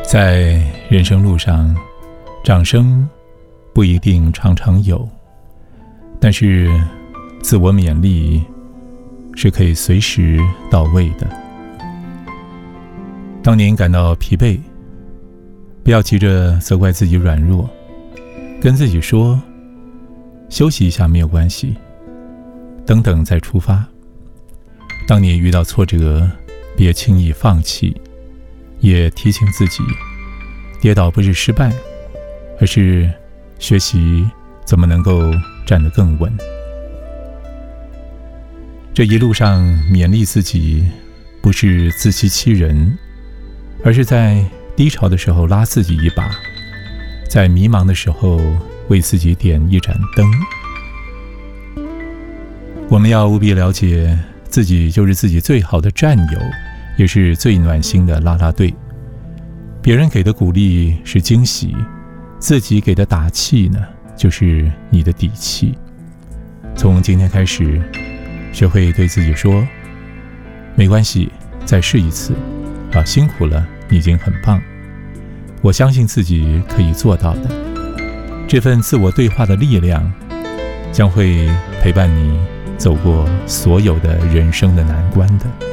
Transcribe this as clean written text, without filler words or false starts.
在人生路上，掌声不一定常常有，但是自我勉励是可以随时到位的。当您感到疲惫，不要急着责怪自己软弱，跟自己说休息一下没有关系，等等再出发。当你遇到挫折，别轻易放弃，也提醒自己，跌倒不是失败，而是学习怎么能够站得更稳。这一路上勉励自己，不是自欺欺人，而是在低潮的时候拉自己一把，在迷茫的时候为自己点一盏灯。我们要务必了解，自己就是自己最好的战友，也是最暖心的啦啦队。别人给的鼓励是惊喜，自己给的打气呢，就是你的底气。从今天开始，学会对自己说，没关系，再试一次，辛苦了，你已经很棒，我相信自己可以做到的。这份自我对话的力量，将会陪伴你走过所有的人生的难关的。